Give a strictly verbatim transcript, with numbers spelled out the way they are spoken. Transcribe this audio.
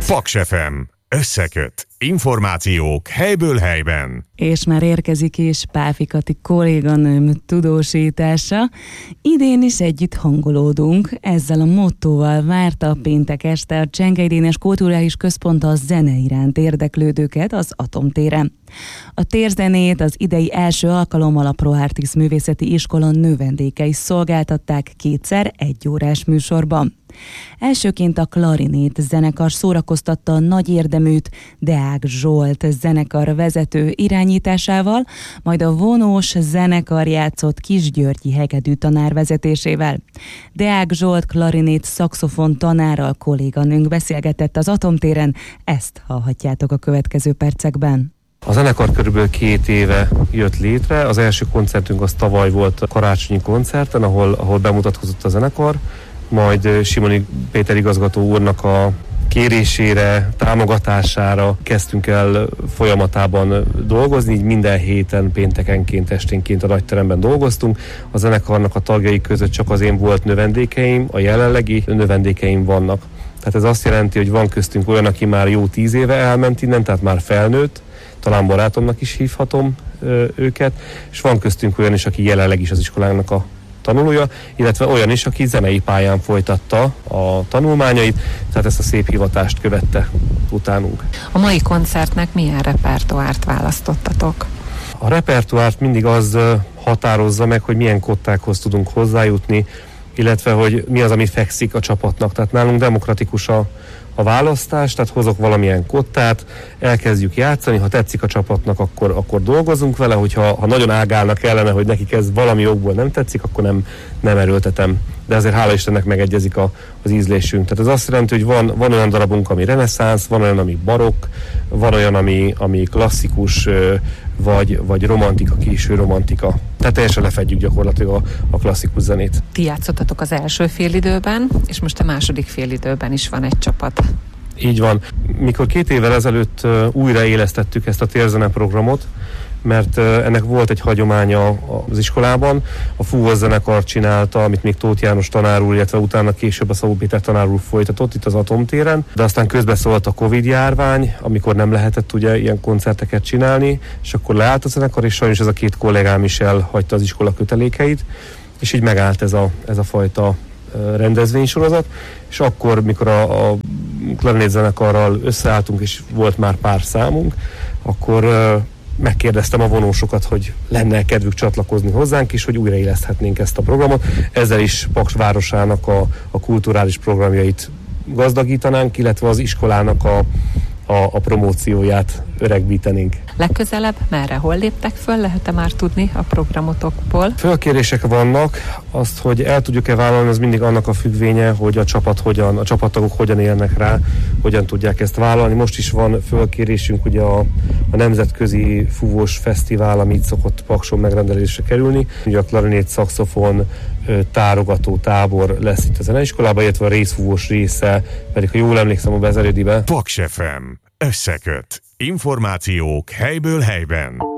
Paks ef em. Összeköt. Információk helyből helyben. És már érkezik is Páfi Kati kolléganőm tudósítása. Idén is együtt hangolódunk. Ezzel a mottóval várta a péntek este a Csengei Dénes Kulturális Központ a zene iránt érdeklődőket az Atomtéren. A térzenét az idei első alkalommal a Pro Artis Művészeti Iskola növendékei szolgáltatták kétszer egy órás műsorban. Elsőként a klarinét zenekar szórakoztatta a nagy érdeműt Deák Zsolt zenekar vezető irányításával, majd a vonós zenekar játszott Kisgyörgyi hegedű tanár vezetésével. Deák Zsolt klarinét szaxofon tanárral kolléganőnk beszélgetett az Atomtéren, ezt hallhatjátok a következő percekben. A zenekar körülbelül két éve jött létre. Az első koncertünk az tavaly volt a karácsonyi koncerten, ahol, ahol bemutatkozott a zenekar, majd Simoni Péter igazgató úrnak a kérésére, támogatására kezdtünk el folyamatában dolgozni, így minden héten, péntekenként, esténként a nagyteremben dolgoztunk. A zenekarnak a tagjai között csak az én volt növendékeim, a jelenlegi növendékeim vannak. Tehát ez azt jelenti, hogy van köztünk olyan, aki már jó tíz éve elment innen, tehát már felnőtt, talán barátomnak is hívhatom ö, őket, és van köztünk olyan is, aki jelenleg is az iskolának a tanulója, illetve olyan is, aki zenei pályán folytatta a tanulmányait, tehát ezt a szép hivatást követte utánunk. A mai koncertnek milyen repertoárt választottatok? A repertoárt mindig az határozza meg, hogy milyen kottákhoz tudunk hozzájutni, illetve hogy mi az, ami fekszik a csapatnak. Tehát nálunk demokratikus a a választás, tehát hozok valamilyen kottát, elkezdjük játszani, ha tetszik a csapatnak, akkor, akkor dolgozunk vele, hogyha ha nagyon ágálnak ellene, hogy nekik ez valami jogból nem tetszik, akkor nem, nem erőltetem. De azért hála Istennek megegyezik a, az ízlésünk. Tehát ez azt jelenti, hogy van, van olyan darabunk, ami reneszánsz, van olyan, ami barokk, van olyan, ami, ami klasszikus, vagy, vagy romantika, késő romantika. Tehát teljesen lefedjük gyakorlatilag a, a klasszikus zenét. Ti játszottatok az első félidőben, és most a második félidőben is van egy csapat. Így van. Mikor két évvel ezelőtt újraélesztettük ezt a térzene programot, mert ennek volt egy hagyománya az iskolában. A Fúvós zenekar csinálta, amit még Tóth János tanár úr, illetve utána később a Szabó Péter tanár úr folytatott itt az Atomtéren, de aztán közbeszólt a Covid járvány, amikor nem lehetett ugye ilyen koncerteket csinálni, és akkor leállt a zenekar, és sajnos ez a két kollégám is elhagyta az iskola kötelékeit, és így megállt ez a, ez a fajta rendezvénysorozat, és akkor, mikor a, a klarinét zenekarral összeálltunk, és volt már pár számunk, akkor megkérdeztem a vonósokat, hogy lenne kedvük csatlakozni hozzánk is, hogy újraéleszthetnénk ezt a programot. Ezzel is Paks városának a, a kulturális programjait gazdagítanánk, illetve az iskolának a, a, a promócióját öregbítenénk. Legközelebb merre, hol léptek föl? Lehet-e már tudni a programotokból? Fölkérések vannak, azt, hogy el tudjuk-e vállalni, az mindig annak a függvénye, hogy a csapat hogyan, a csapattagok hogyan élnek rá, hogyan tudják ezt vállalni. Most is van fölkérésünk, ugye a, a Nemzetközi Fúvós Fesztivál, ami itt szokott Pakson megrendelésre kerülni. Ugye a klarinét, szaxofon, tárogató tábor lesz itt a zeneiskolában, illetve a részfúvós része, pedig ha jól emlékszem a Bezelődibe. Paks ef em. Összeköt. Információk helyből helyben.